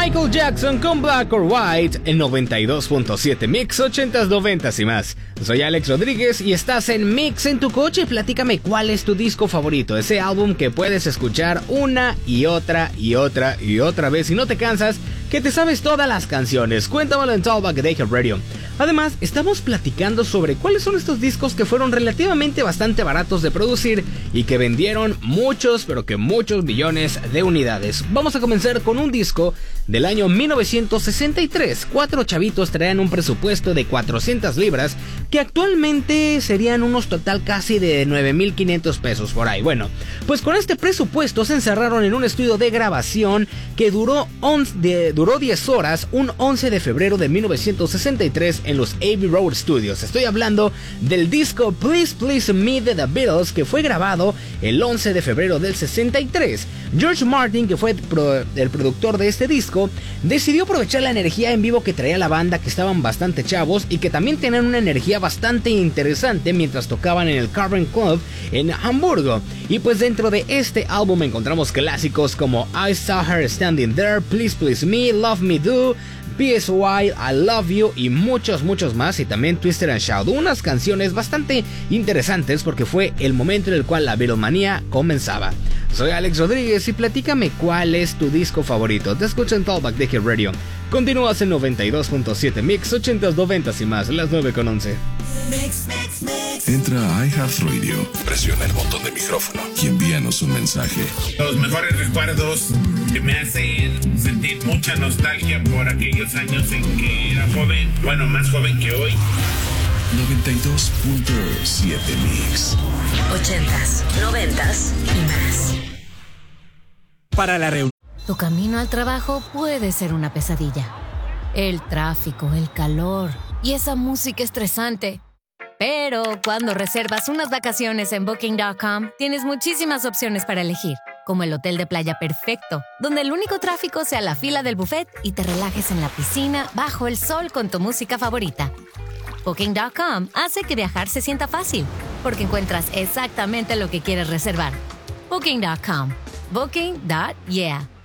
Michael Jackson con Black or White, el 92.7 Mix 80s, 90s y más. Soy Alex Rodríguez y estás en Mix en tu coche. Platícame cuál es tu disco favorito, ese álbum que puedes escuchar una y otra y otra y otra vez y no te cansas, que te sabes todas las canciones. Cuéntamelo en Talkback de Daycare Radio. Además, estamos platicando sobre cuáles son estos discos que fueron relativamente bastante baratos de producir y que vendieron muchos, pero que muchos millones de unidades. Vamos a comenzar con un disco del año 1963. 4 chavitos traían un presupuesto de 400 libras, que actualmente serían unos total casi de 9,500 pesos por ahí. Bueno, pues con este presupuesto se encerraron en un estudio de grabación que duró 10 horas, un 11 de febrero de 1963 en los Abbey Road Studios. Estoy hablando del disco Please Please Me de The Beatles, que fue grabado el 11 de febrero del 63. George Martin, que fue el productor de este disco, decidió aprovechar la energía en vivo que traía la banda, que estaban bastante chavos y que también tenían una energía bastante interesante mientras tocaban en el Cavern Club en Hamburgo. Y pues dentro de este álbum encontramos clásicos como I Saw Her Standing There, Please Please Me, Love Me Do, PSY, I Love You y muchos más, y también Twisted and Shout, unas canciones bastante interesantes porque fue el momento en el cual la Beatlemanía comenzaba. Soy Alex Rodríguez y platícame cuál es tu disco favorito. Te escucho en Talkback de Daycare Radio. Continúas en 92.7 Mix 80s, 90s y más, las 9:11. Entra a iHeartRadio, presiona el botón de micrófono y envíanos un mensaje. Los mejores recuerdos que me hacen sentir mucha nostalgia por aquellos años en que era joven, bueno, más joven que hoy. 92.7 Mix. 80s, 90s y más. Para la reunión. Tu camino al trabajo puede ser una pesadilla. El tráfico, el calor y esa música estresante. Pero cuando reservas unas vacaciones en Booking.com, tienes muchísimas opciones para elegir, como el hotel de playa perfecto, donde el único tráfico sea la fila del buffet y te relajes en la piscina bajo el sol con tu música favorita. Booking.com hace que viajar se sienta fácil, porque encuentras exactamente lo que quieres reservar. Booking.com. Booking.yeah.